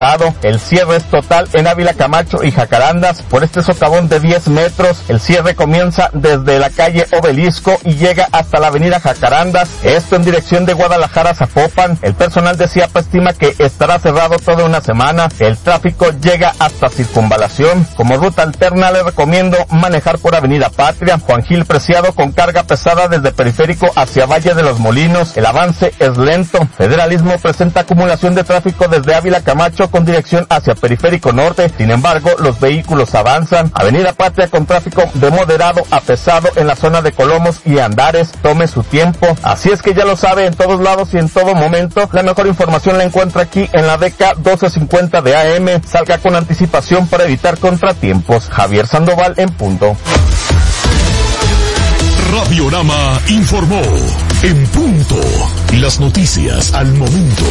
El cierre es total en Ávila Camacho y Jacarandas por este socavón de 10 metros. El cierre comienza desde la calle Obelisco y llega hasta la avenida Jacarandas, esto en dirección de Guadalajara a Zapopan. El personal de CIAPA estima que estará cerrado toda una semana. El tráfico llega hasta Circunvalación. Como ruta alterna le recomiendo manejar por Avenida Patria, Juan Gil Preciado con carga pesada desde Periférico hacia Valle de los Molinos. El avance es lento. Federalismo presenta acumulación de tráfico desde Ávila Camacho con dirección hacia Periférico Norte. Sin embargo, los vehículos avanzan. Avenida Patria con tráfico de moderado a pesado en la zona de Colomos y Andares. Tome su tiempo. Así es que ya lo sabe, en todos lados y en todo momento. La mejor información la encuentra aquí en la DK 1250 de AM. Salga con anticipación para evitar contratiempos. Javier Sandoval en punto. Radiorama informó en punto. Las noticias al momento.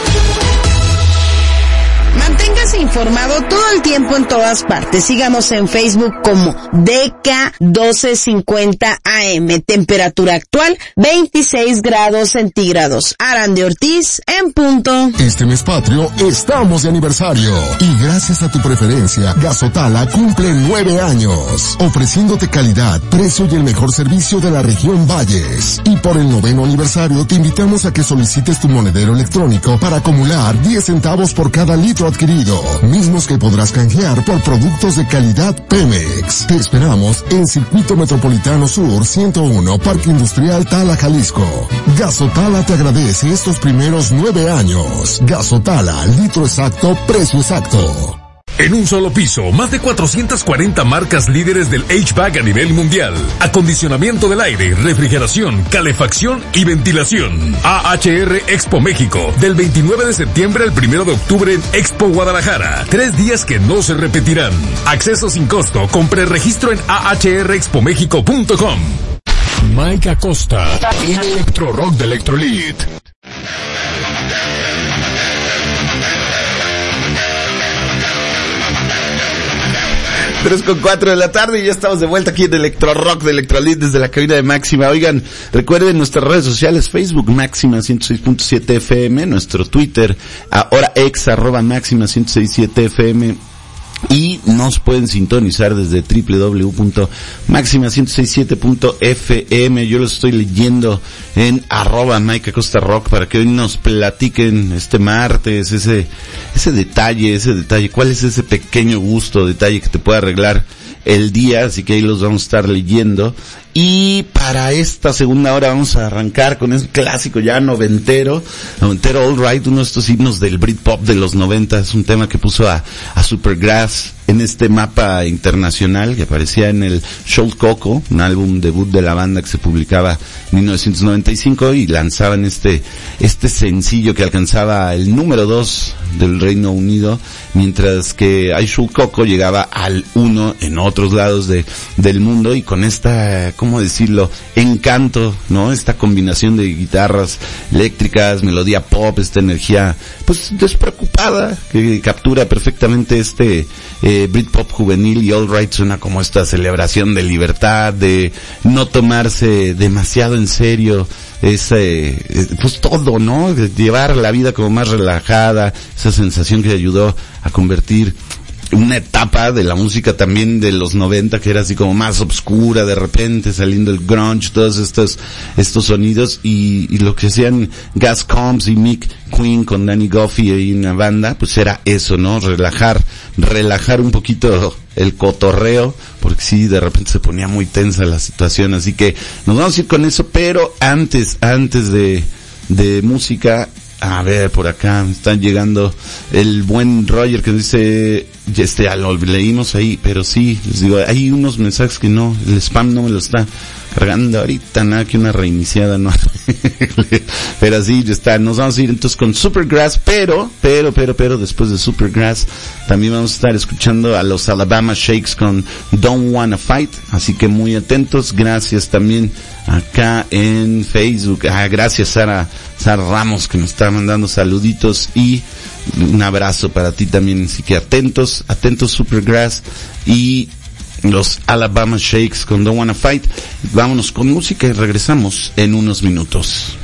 Manténgase informado todo el tiempo en todas partes. Síganos en Facebook como DK 1250 AM. Temperatura actual 26 grados centígrados. Arande Ortiz en punto. Este mes patrio estamos de aniversario y gracias a tu preferencia, Gasotala cumple 9 años, ofreciéndote calidad, precio y el mejor servicio de la región Valles. Y por el 9º aniversario te invitamos a que solicites tu monedero electrónico para acumular 10 centavos por cada litro adquirido, mismos que podrás canjear por productos de calidad Pemex. Te esperamos en Circuito Metropolitano Sur 101, Parque Industrial Tala, Jalisco. Gasotala te agradece estos primeros 9 años. Gasotala, litro exacto, precio exacto. En un solo piso, más de 440 marcas líderes del HVAC a nivel mundial. Acondicionamiento del aire, refrigeración, calefacción y ventilación. AHR Expo México, del 29 de septiembre al 1 de octubre en Expo Guadalajara. 3 días que no se repetirán. Acceso sin costo con preregistro en ahrexpomexico.com. Mike Acosta, en Electro Rock de Electrolit. 3:04 de la tarde y ya estamos de vuelta aquí en Electro Rock de Electrolit desde la cabina de Máxima. Oigan, recuerden nuestras redes sociales, Facebook Máxima 106.7 FM, nuestro Twitter, ahora ex @Máxima 106.7 FM. Y nos pueden sintonizar desde www.maxima1067.fm. Yo los estoy leyendo en @Mike Acosta Rock para que hoy nos platiquen este martes ese detalle, cuál es ese pequeño detalle que te puede arreglar el día, así que ahí los vamos a estar leyendo. Y para esta segunda hora vamos a arrancar con ese clásico ya noventero All Right, uno de estos himnos del Britpop de los 90, es un tema que puso a Supergrass en este mapa internacional que aparecía en el Shoal Coco, un álbum debut de la banda que se publicaba en 1995 y lanzaban este sencillo que alcanzaba el número 2 del Reino Unido, mientras que I Shoal Coco llegaba al 1 en otros lados del mundo, y con esta, ¿cómo decirlo?, encanto, ¿no? Esta combinación de guitarras eléctricas, melodía pop, esta energía pues despreocupada que captura perfectamente Britpop juvenil. Y All Right suena como esta celebración de libertad, de no tomarse demasiado en serio pues todo, ¿no? De llevar la vida como más relajada, esa sensación que ayudó a convertir una etapa de la música también de los 90 que era así como más obscura, de repente saliendo el grunge, todos estos sonidos, y lo que hacían Gus Combs y Mick Quinn con Danny Goffey y una banda, pues era eso, ¿no? Relajar un poquito el cotorreo, porque sí, de repente se ponía muy tensa la situación, así que nos vamos a ir con eso, pero antes de música, a ver, por acá están llegando el buen Roger que dice, ya lo leímos ahí, pero sí, les digo, hay unos mensajes que no, el spam no me lo está cargando ahorita, nada que una reiniciada, no. Pero sí, ya está, nos vamos a ir entonces con Supergrass, pero después de Supergrass también vamos a estar escuchando a los Alabama Shakes con Don't Wanna Fight, así que muy atentos. Gracias también acá en Facebook, gracias Sara Ramos que nos está mandando saluditos y un abrazo para ti también, así que atentos Supergrass y los Alabama Shakes con Don't Wanna Fight. Vámonos con música y regresamos en unos minutos.